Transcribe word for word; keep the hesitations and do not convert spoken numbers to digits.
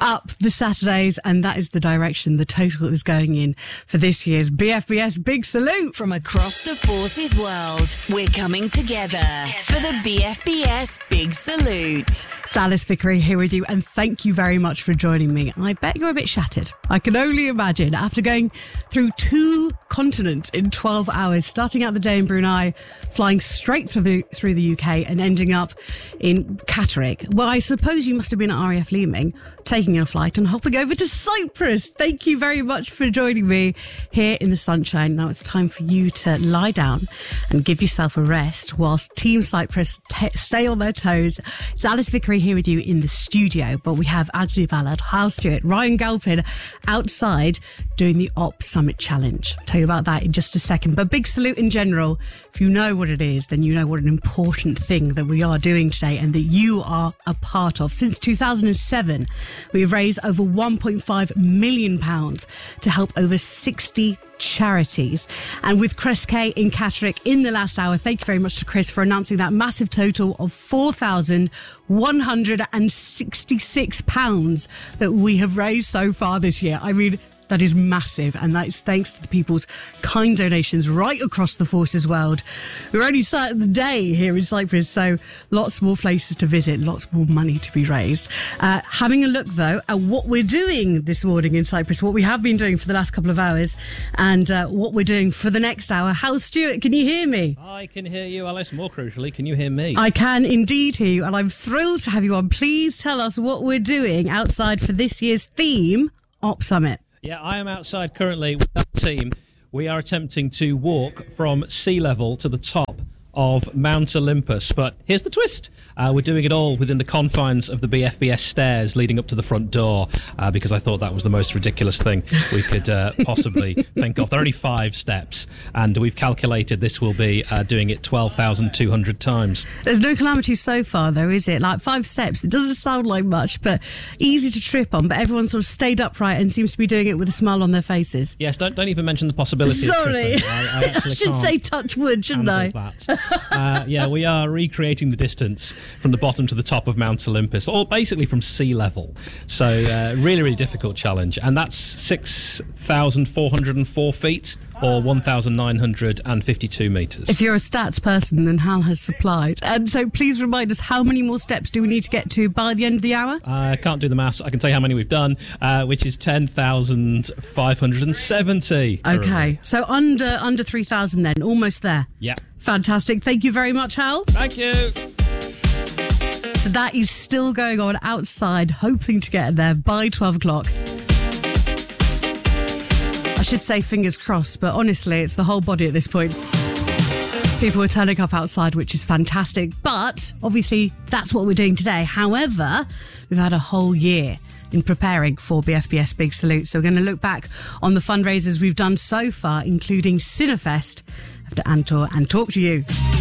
up the Saturdays, and that is the direction the total is going in for this year's B F B S Big Salute. From across the forces world, we're coming together for the B F B S Big Salute. It's Alice Vickery here with you, and thank you very much for joining me. I bet you're a bit shattered. I can only imagine, after going through two continents in twelve hours, starting out the day in Brunei, flying straight through the, through the U K and ending up in Catterick. Well, I suppose you must have been at R A F Leeming, taking a flight and hopping over to Cyprus. Thank you very much for joining me here in the sunshine. Now it's time for you to lie down and give yourself a rest whilst Team Cyprus t- stay on their toes. It's Alice Vickery here with you in the studio, but we have Adzi Ballard, Hal Stewart, Ryan Galpin outside doing the Op Summit Challenge. I'll tell you about that in just a second. But Big Salute in general, if you know what it is, then you know what an important thing that we are doing today and that you are a part of. Since two thousand seven, we have raised over one point five million pounds to help over sixty charities. And with Chris Kay in Catterick in the last hour, thank you very much to Chris for announcing that massive total of four thousand one hundred sixty-six pounds that we have raised so far this year. I mean, that is massive, and that is thanks to the people's kind donations right across the forces world. We're only starting the day here in Cyprus, so lots more places to visit, lots more money to be raised. Uh, having a look, though, at what we're doing this morning in Cyprus, what we have been doing for the last couple of hours, and uh, what we're doing for the next hour. Hal Stewart, can you hear me? I can hear you, Alice. More crucially, can you hear me? I can indeed hear you, and I'm thrilled to have you on. Please tell us what we're doing outside for this year's theme, Op Summit. Yeah, I am outside currently with that team. We are attempting to walk from sea level to the top of Mount Olympus. But here's the twist. Uh, we're doing it all within the confines of the B F B S stairs leading up to the front door, uh, because I thought that was the most ridiculous thing we could uh, possibly think of. There are only five steps, and we've calculated this will be uh, doing it twelve thousand two hundred times. There's no calamity so far, though, is it? Like five steps. It doesn't sound like much, but easy to trip on. But everyone sort of stayed upright and seems to be doing it with a smile on their faces. Yes, don't don't even mention the possibility Sorry. of tripping. I, I, I should say touch wood, shouldn't I? That. uh, yeah, we are recreating the distance from the bottom to the top of Mount Olympus, or basically from sea level. So uh, really, really difficult challenge. And that's six thousand four hundred four feet, or one thousand nine hundred fifty-two metres. If you're a stats person, then Hal has supplied. And so please remind us, how many more steps do we need to get to by the end of the hour? I can't do the maths. I can tell you how many we've done, uh, which is ten thousand five hundred seventy. Okay, so under under three thousand then, almost there. Yeah. Fantastic. Thank you very much, Hal. Thank you. So that is still going on outside, hoping to get there by twelve o'clock. I should say fingers crossed, but honestly, it's the whole body at this point. People are turning up outside, which is fantastic. But obviously, that's what we're doing today. However, we've had a whole year in preparing for B F B S Big Salute. So we're going to look back on the fundraisers we've done so far, including Cinefest, after Antor, and talk to you.